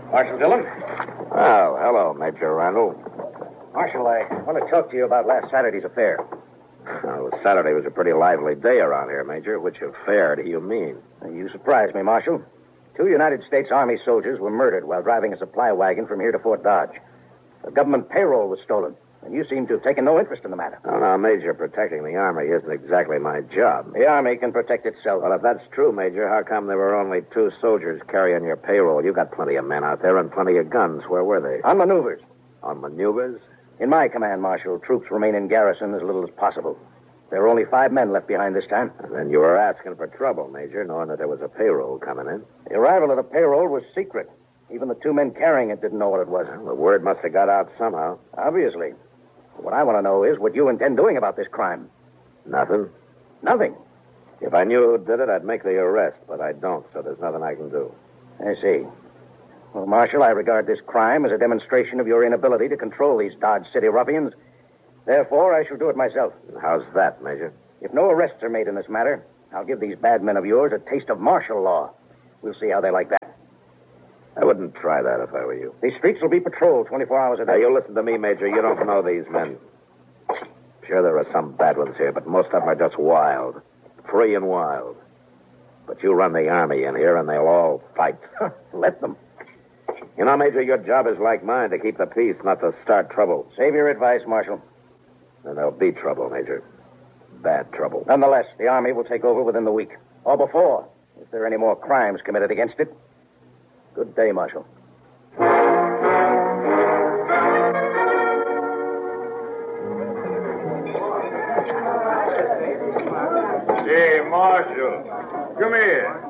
Marshal Dillon? Well, hello, Major Randall. Marshal, I want to talk to you about last Saturday's affair. Well, Saturday was a pretty lively day around here, Major. Which affair do you mean? You surprised me, Marshal. 2 United States Army soldiers were murdered while driving a supply wagon from here to Fort Dodge. The government payroll was stolen, and you seem to have taken no interest in the matter. Oh, now, Major, protecting the Army isn't exactly my job. The Army can protect itself. Well, if that's true, Major, how come there were only 2 soldiers carrying your payroll? You got plenty of men out there and plenty of guns. Where were they? On maneuvers. On maneuvers? In my command, Marshal, troops remain in garrison as little as possible. There were only 5 men left behind this time. And then you were asking for trouble, Major, knowing that there was a payroll coming in. The arrival of the payroll was secret. Even the 2 men carrying it didn't know what it was. Well, the word must have got out somehow. Obviously. What I want to know is what you intend doing about this crime. Nothing. Nothing. If I knew who did it, I'd make the arrest, but I don't, so there's nothing I can do. I see. Well, Marshal, I regard this crime as a demonstration of your inability to control these Dodge City ruffians. Therefore, I shall do it myself. How's that, Major? If no arrests are made in this matter, I'll give these bad men of yours a taste of martial law. We'll see how they like that. I wouldn't try that if I were you. These streets will be patrolled 24 hours a day. Now, you listen to me, Major. You don't know these men. Sure, there are some bad ones here, but most of them are just wild. Free and wild. But you run the Army in here, and they'll all fight. Let them. You know, Major, your job is like mine, to keep the peace, not to start trouble. Save your advice, Marshal. Then there'll be trouble, Major. Bad trouble. Nonetheless, the Army will take over within the week. Or before, if there are any more crimes committed against it. Good day, Marshal. Hey, Marshal. Come here.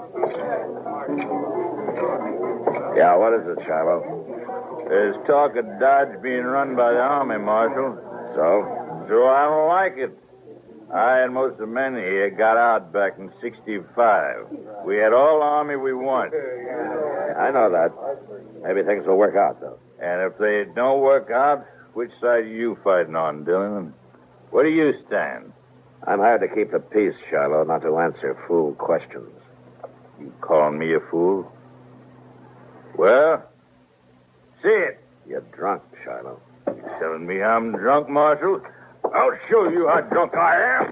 Yeah, what is it, Shiloh? There's talk of Dodge being run by the Army, Marshal. So? I don't like it. I and most of the men here got out back in 65. We had all the Army we want. I know that. Maybe things will work out, though. And if they don't work out, which side are you fighting on, Dillon? Where do you stand? I'm hired to keep the peace, Shiloh, not to answer fool questions. You calling me a fool? Well, see it. You're drunk, Shiloh. You telling me I'm drunk, Marshal? I'll show you how drunk I am.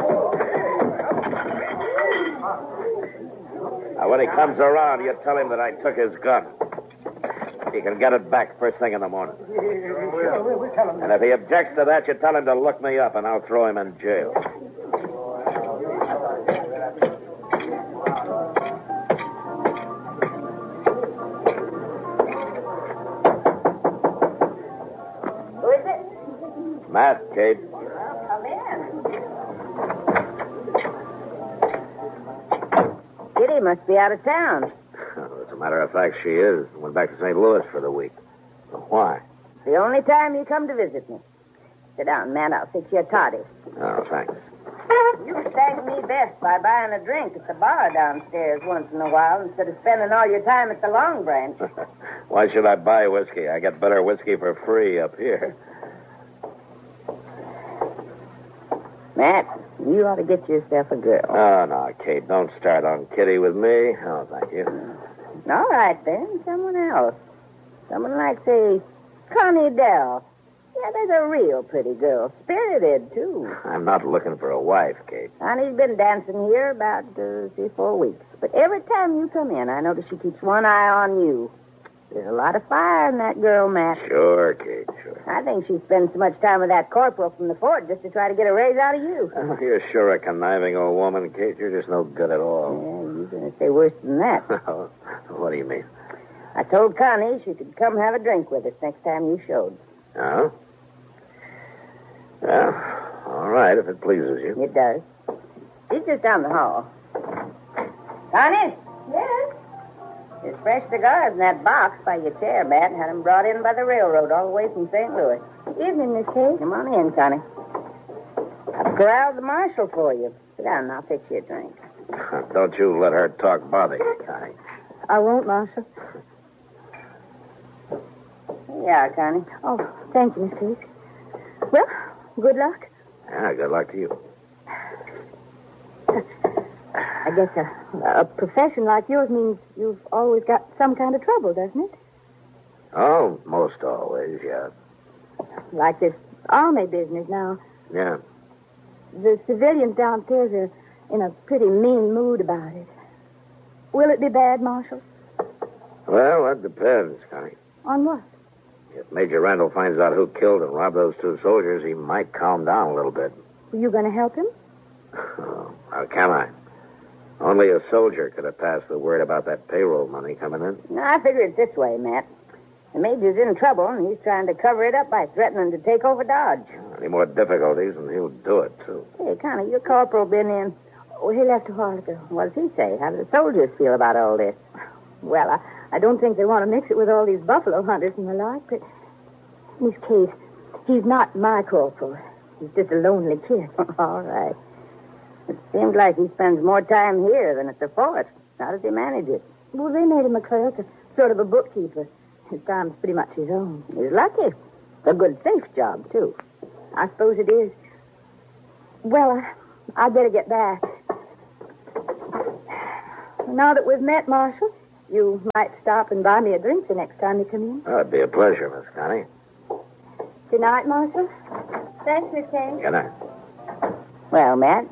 Now, when he comes around, you tell him that I took his gun. He can get it back first thing in the morning. And if he objects to that, you tell him to look me up, and I'll throw him in jail. Who is it? Matt, Kate. Well, come in. Kitty must be out of town. As a matter of fact, she is. Went back to St. Louis for the week. But why? The only time you come to visit me. Sit down, Matt. I'll fix you a toddy. Oh, thanks. You thank me best by buying a drink at the bar downstairs once in a while instead of spending all your time at the Long Branch. Why should I buy whiskey? I get better whiskey for free up here. Matt, you ought to get yourself a girl. Oh, no, Kate, don't start on Kitty with me. Oh, thank you. All right, then. Someone else. Someone like, say, Connie Dell. Yeah, there's a real pretty girl. Spirited, too. I'm not looking for a wife, Kate. Connie's been dancing here about 3-4 weeks. But every time you come in, I notice she keeps one eye on you. There's a lot of fire in that girl, Matt. Sure, Kate, sure. I think she spends so much time with that corporal from the fort just to try to get a raise out of you. Oh, you're sure a conniving old woman, Kate. You're just no good at all. Yeah, you're going to say worse than that. What do you mean? I told Connie she could come have a drink with us next time you showed. Oh? Well, all right, if it pleases you. It does. She's just down the hall. Connie? Yes? There's fresh cigars in that box by your chair, Matt. Had them brought in by the railroad all the way from St. Louis. Evening, Miss Kate. Come on in, Connie. I've corralled the marshal for you. Sit down and I'll fix you a drink. Don't you let her talk bother you, Connie. I won't, Marshal. Here you are, Connie. Oh, thank you, Miss Kate. Well, good luck. Yeah, good luck to you. I guess a profession like yours means you've always got some kind of trouble, doesn't it? Oh, most always, yeah. Like this army business now. Yeah. The civilians downstairs are in a pretty mean mood about it. Will it be bad, Marshal? Well, that depends, Connie. On what? If Major Randall finds out who killed and robbed those 2 soldiers, he might calm down a little bit. Are you going to help him? Oh, how can I? Only a soldier could have passed the word about that payroll money coming in. No, I figure it's this way, Matt. The Major's in trouble, and he's trying to cover it up by threatening to take over Dodge. Any more difficulties, and he'll do it, too. Hey, Connie, your corporal been in. Oh, he left a while ago. What does he say? How do the soldiers feel about all this? Well, I don't think they want to mix it with all these buffalo hunters and the like, but Miss Kate, he's not my corporal. He's just a lonely kid. All right. It seems like he spends more time here than at the fort. How does he manage it? Well, they made him a clerk, a sort of a bookkeeper. His time's pretty much his own. He's lucky. A good, safe job, too. I suppose it is. Well, I'd better get back. Now that we've met, Marshal, you might stop and buy me a drink the next time you come in. That'd be a pleasure, Miss Connie. Good night, Marshal. Thanks, Miss Kane. Good night. Well, Matt,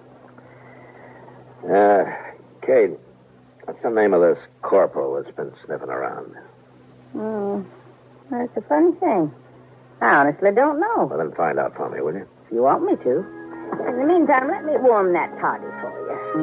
Kate, what's the name of this corporal that's been sniffing around? that's a funny thing. I honestly don't know. Well, then find out for me, will you? If you want me to. In the meantime, let me warm that toddy for you.